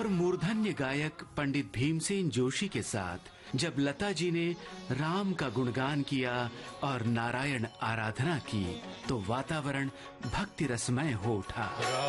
और मूर्धन्य गायक पंडित भीमसेन जोशी के साथ जब लता जी ने राम का गुणगान किया और नारायण आराधना की तो वातावरण भक्ति रसमय हो उठा।